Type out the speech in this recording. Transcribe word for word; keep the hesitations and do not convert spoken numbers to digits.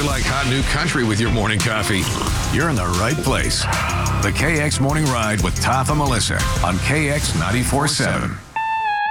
you like hot new country with your morning coffee? You're in the right place. The K X Morning Ride with Taff and Melissa on K X ninety-four point seven.